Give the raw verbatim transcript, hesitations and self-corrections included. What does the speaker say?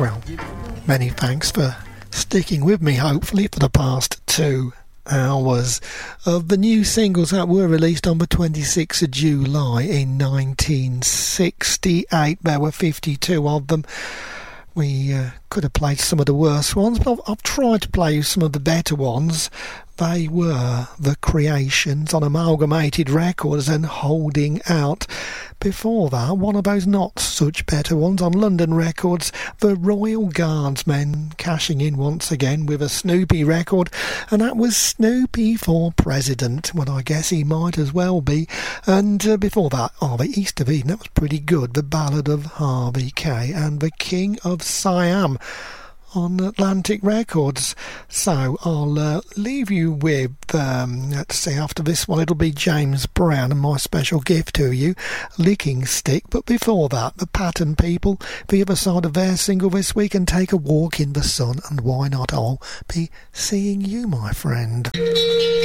Well, many thanks for sticking with me, hopefully, for the past two hours of the new singles that were released on the twenty-sixth of July in nineteen sixty-eight. There were fifty-two of them. We uh, could have played some of the worst ones, but I've, I've tried to play some of the better ones. They were The Creations on Amalgamated Records and Holding Out. Before that, one of those not such better ones on London Records, The Royal Guardsmen, cashing in once again with a Snoopy record, and that was Snoopy for President. Well, I guess he might as well be. And uh, before that, oh, the East of Eden, that was pretty good. The Ballad of Harvey Kay and The King of Siam on Atlantic Records. So I'll uh, leave you with, um, let's see, after this one it'll be James Brown and my special gift to you, Licking Stick. But before that, the Pattern People, the other side of their single this week, and Take a Walk in the Sun, and why not, I'll be seeing you, my friend.